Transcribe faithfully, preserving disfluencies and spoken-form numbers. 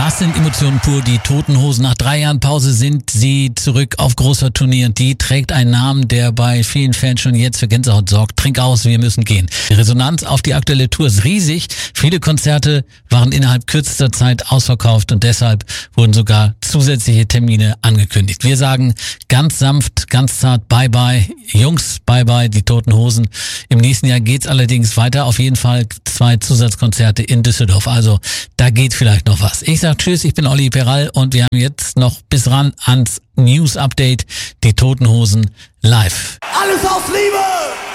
Das sind Emotionen pur. Die Toten Hosen. Nach drei Jahren Pause sind sie zurück auf großer Turnier. Die trägt einen Namen, der bei vielen Fans schon jetzt für Gänsehaut sorgt. Trink aus, wir müssen gehen. Die Resonanz auf die aktuelle Tour ist riesig. Viele Konzerte waren innerhalb kürzester Zeit ausverkauft und deshalb wurden sogar zusätzliche Termine angekündigt. Wir sagen ganz sanft, ganz zart Bye Bye. Jungs, Bye Bye, die Toten Hosen. Im nächsten Jahr geht's allerdings weiter. Auf jeden Fall zwei Zusatzkonzerte in Düsseldorf. Also da geht vielleicht noch was. Ich sag tschüss, ich bin Olli Peral und wir haben jetzt noch bis ran ans News Update, die Toten Hosen live. Alles aus Liebe!